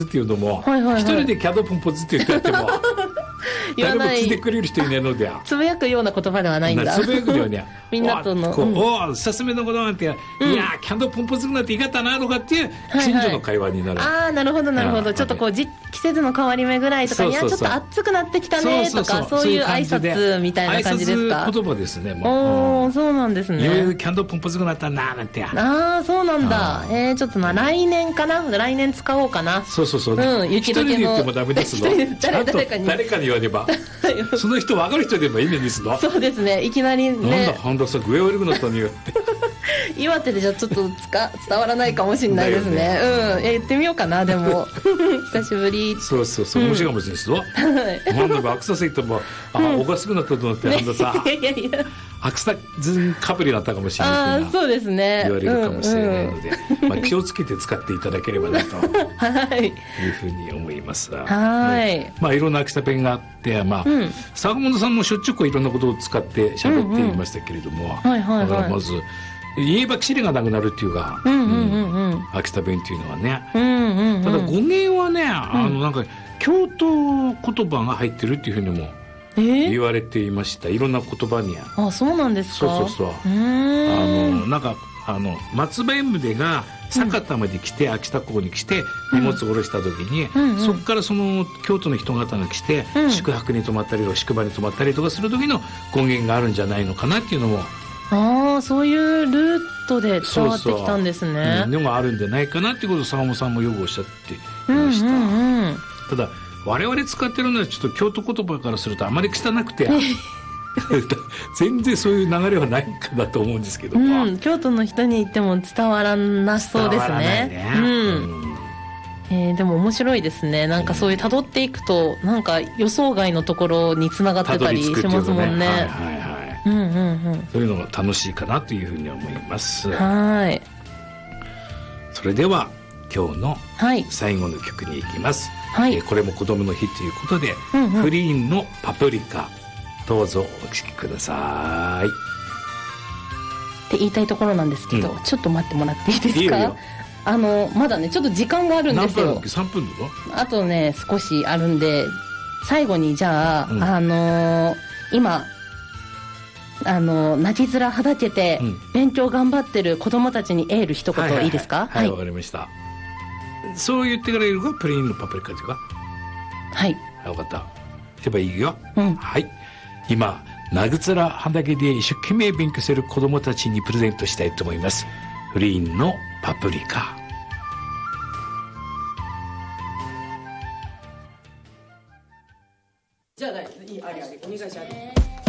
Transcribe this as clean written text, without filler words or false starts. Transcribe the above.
っていうのも、 はいはいはい、 一人でキャドポンポズって言ってやっても誰も聞いてくれる人いないので、 つぶやくような言葉ではないんだ。 つぶやくよねみんなとのおすすめのことなんて、いやキャドポンポズなんて言い方なのかっていう近所の会話になる、 はいはい、ああなるほどなるほど、ちょっとこう季節の変わり目ぐらいとかに、いやちょっと暑くなってきたねとか、そういう挨拶みたいな感じですか。 挨拶言葉ですね。 もう、そうなんですね。 いよいよキャンドポンポズになったななんて。 ああそうなんだ。ちょっと来年かな、来年使おうかな。 そう、 雪解けの。 一人で言ってもダメですの。誰かに言わねばその人分かる人でもいいねですの。 そうですね、いきなりね、 なんだ半田さん上を泳ぐのとによって岩手でじゃちょっと伝わらないかもしれないですね。言ってみようかな。でも久しぶり。 そう面白いかもしれないですよ。なんだかアクサセイトもおかしくなったと思って半田さん、アクサズンかぶりになったかもしれないってそうですね、 言われるかもしれないので、気をつけて使っていただければなというふうに思いますが、いろんな秋田弁があって、坂本さんもしょっちゅういろんなことを使って喋っていましたけれども、だからまず言えばキレがなくなるっていうか、秋田弁っていうのはね、ただ語源はね、なんか京都言葉が入ってるっていうふうにも言われていました。いろんな言葉に。 そうなんですか。 なんか松葉縁筆が酒田まで来て、秋田港に来て荷物を下ろした時に、そこからその京都の人方が来て、宿泊に泊まったりとか宿場に泊まったりとかする時の語源があるんじゃないのかなっていうのも、 そういうルートで伝わってきたんですね。 のがあるんじゃないかなっていうことを坂本さんもよくおっしゃっていました。ただ我々使ってるのはちょっと京都言葉からするとあまり汚くて全然そういう流れはないかなと思うんですけども、 京都の人に言っても伝わらなそうですね。でも面白いですね。なんかそういう辿っていくとなんか予想外のところに繋がってたりしますもんね。そういうのが楽しいかなというふうに思います。それでは今日の最後の曲に行きます。これも子供の日ということで、フリーンのパプリカ、どうぞお聴きくださいって言いたいところなんですけど、ちょっと待ってもらっていいですか。いいよ。まだねちょっと時間があるんですよ。 3分だろ。 あとね少しあるんで、最後にじゃあ、今泣き面はだけて勉強頑張ってる子供たちにエール一言いいですか。 はい、わかりました。そう言ってから言うか、プレーンのパプリカというか。分かった。言えばいいよ。今泣き面畑で一生懸命勉強する子供たちにプレゼントしたいと思います。フリーンのパプリカ。 じゃあいい、ありお願いします。